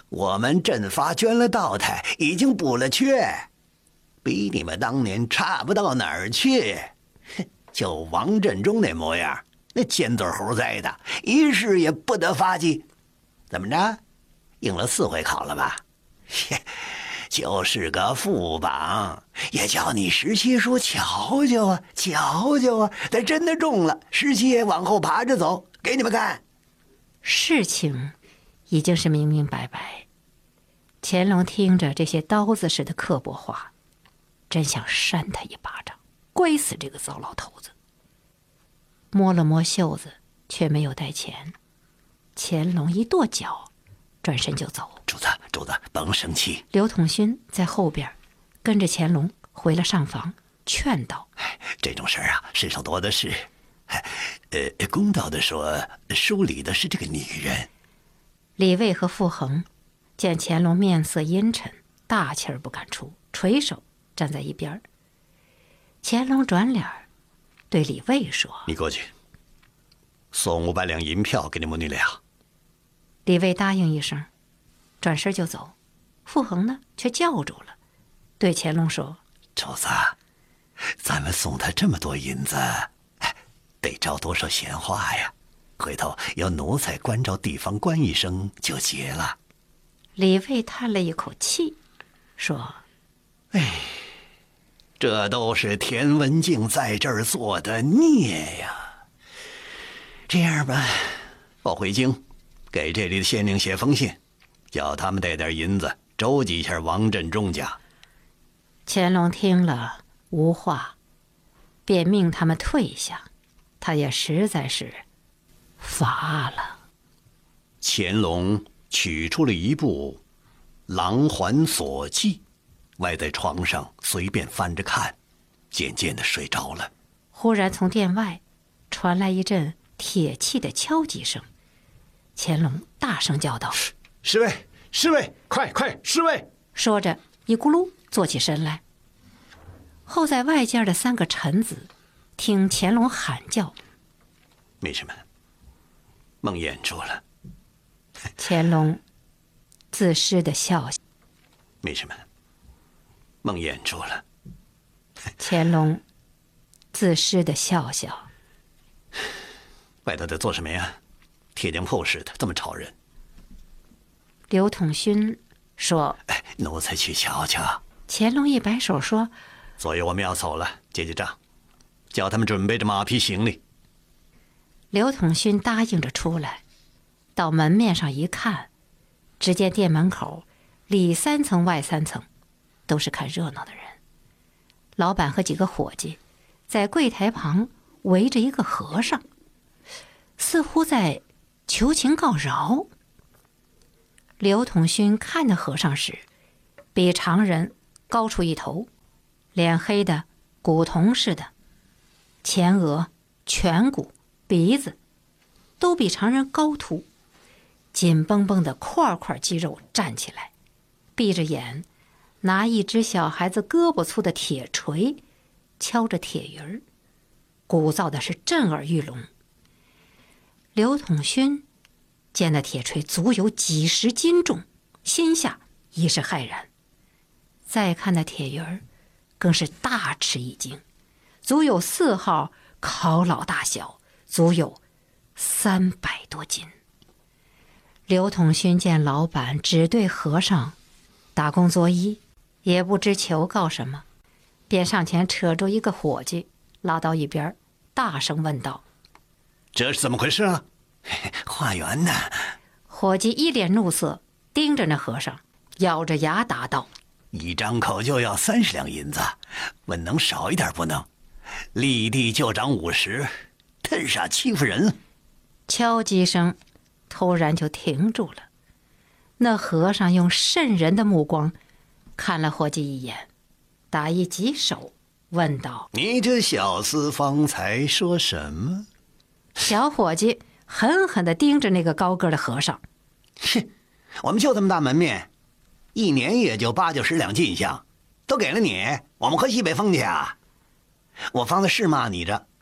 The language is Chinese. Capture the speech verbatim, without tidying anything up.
我们阵法捐了道台，已经补了缺，比你们当年差不到哪儿去。就王振中那模样，那尖嘴猴栽的，一试也不得发迹。怎么着，应了四回考了吧？就是个副榜，也叫你十七叔瞧瞧啊，瞧瞧啊！他真的中了，十七爷往后爬着走，给你们看。 事情已经是明明白白。乾隆听着这些刀子似的刻薄话，真想扇他一巴掌，乖死这个糟老头子。摸了摸袖子，却没有带钱。乾隆一跺脚，转身就走。 主子，主子，甭生气。 刘统勋在后边跟着乾隆回了上房，劝道： 这种事儿啊，身上多的是。呃，公道的说，梳理的是这个女人。 李卫和傅恒见乾隆面色阴沉，大气儿不敢出，垂手站在一边。乾隆转脸对李卫说： 你过去送五百两银票给你母女俩。 李卫答应一声，转身就走。傅恒呢，却叫住了，对乾隆说： 主子，咱们送他这么多银子，得招多少闲话呀？回头有奴才关照地方官一声就结了。 李卫叹了一口气，说： 哎，这都是田文镜在这儿做的孽呀。这样吧，我回京给这里的县令写封信，叫他们带点银子周济一下王振中家。 乾隆听了无话，便命他们退下。他也实在是乏了。 乾隆取出了一部《琅环所记》，歪在床上随便翻着看，渐渐的睡着了。 忽然从殿外传来一阵铁器的敲击声，乾隆大声叫道： 侍卫，侍卫，快快，侍卫！ 说着一咕噜坐起身来。后在外间的三个臣子听乾隆喊叫： 没什么，梦魇住了。 乾隆自失的笑笑： 没什么，梦魇住了。 乾隆自失的笑笑： 外头在做什么呀？铁匠铺似的，这么吵人。 刘统勋说： 哎，奴才去瞧瞧。 乾隆一摆手说： 左右我们要走了，结结账，叫他们准备着马匹行李。 刘统勋答应着出来，到门面上一看，只见店门口里三层外三层都是看热闹的人。老板和几个伙计在柜台旁围着一个和尚，似乎在求情告饶。刘统勋看那和尚时，比常人高出一头，脸黑的古铜似的，前额、颧骨、鼻子都比常人高凸，紧绷绷的块块肌肉站起来，闭着眼，拿一只小孩子胳膊粗的铁锤敲着铁鱼儿，鼓噪的是震耳欲聋。刘统勋见那铁锤足有几十斤重，心下已是骇然。再看那铁鱼儿，更是大吃一惊，足有四号烤老大小，足有三百多斤。刘统勋见老板只对和尚打工作揖，也不知求告什么，便上前扯住一个伙计，拉到一边，大声问道： 这是怎么回事啊？化缘呢？ 伙计一脸怒色，盯着那和尚，咬着牙答道： 一张口就要三十两银子，问能少一点不能？立地就涨五十，太傻欺负人了。 敲击声突然就停住了。那和尚用瘆人的目光看了伙计一眼，打一棘手，问道： 你这小厮方才说什么？ 小伙计狠狠地盯着那个高个的和尚： 哼，我们就这么大门面，一年也就八九十两进项，都给了你，我们喝西北风去啊？我方才是骂你着，